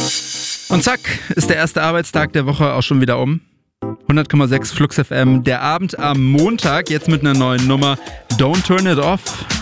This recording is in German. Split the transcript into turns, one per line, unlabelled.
Und zack, ist der erste Arbeitstag der Woche auch schon wieder um. 100,6 Flux FM, der Abend am Montag, jetzt mit einer neuen Nummer. Don't Turn It Off.